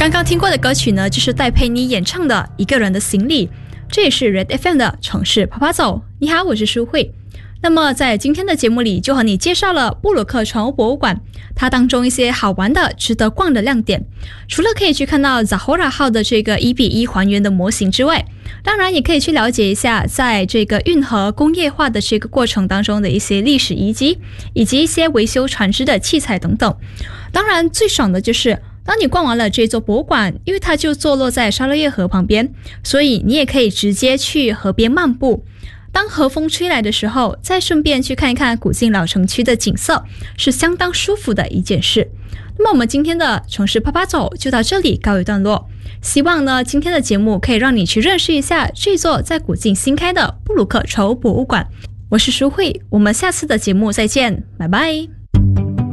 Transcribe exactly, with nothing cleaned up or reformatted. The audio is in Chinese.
刚刚听过的歌曲呢，就是戴佩妮演唱的《一个人的行李》，这也是 Red F M 的城市啪啪走。你好，我是舒慧。那么在今天的节目里，就和你介绍了布鲁克船坞博物馆，它当中一些好玩的、值得逛的亮点。除了可以去看到 Zahora 号的这个一比一还原的模型之外，当然也可以去了解一下在这个运河工业化的这个过程当中的一些历史遗迹，以及一些维修船只的器材等等。当然最爽的就是当你逛完了这座博物馆，因为它就坐落在沙勒叶河旁边，所以你也可以直接去河边漫步。当河风吹来的时候，再顺便去看一看古晋老城区的景色，是相当舒服的一件事。那么我们今天的城市啪啪走就到这里告一段落。希望呢今天的节目可以让你去认识一下这座在古晋新开的布鲁克船坞博物馆。我是舒慧，我们下次的节目再见，拜拜。